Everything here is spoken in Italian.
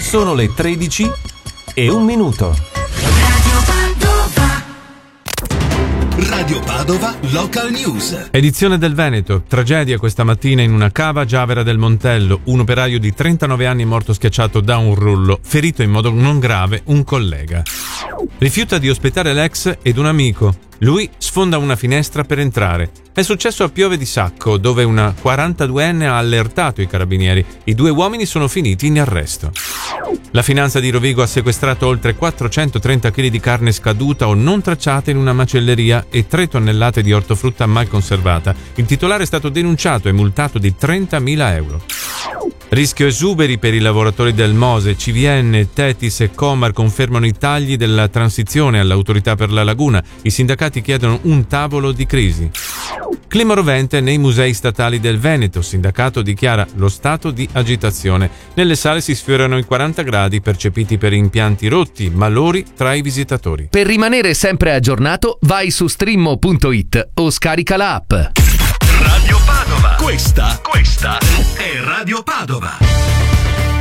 Sono le 13:01. Radio Padova Local News. Edizione del Veneto. Tragedia questa mattina in una cava a Giavera del Montello. Un operaio di 39 anni è morto schiacciato da un rullo. Ferito in modo non grave un collega. Rifiuta di ospitare l'ex ed un amico. Lui sfonda una finestra per entrare. È successo a Piove di Sacco, dove una 42enne ha allertato i carabinieri. I 2 uomini sono finiti in arresto. La finanza di Rovigo ha sequestrato oltre 430 kg di carne scaduta o non tracciata in una macelleria e 3 tonnellate di ortofrutta mal conservata. Il titolare è stato denunciato e multato di 30.000 euro. Rischio esuberi per i lavoratori del Mose. CVN, Tetis e Comar confermano i tagli della transizione all'autorità per la laguna. I sindacati chiedono un tavolo di crisi. Clima rovente nei musei statali del Veneto. Sindacato dichiara lo stato di agitazione. Nelle sale si sfiorano i 40 gradi percepiti per impianti rotti, malori tra i visitatori. Per rimanere sempre aggiornato, vai su streammo.it o scarica la app. Radio Padova. Questa è Radio Padova.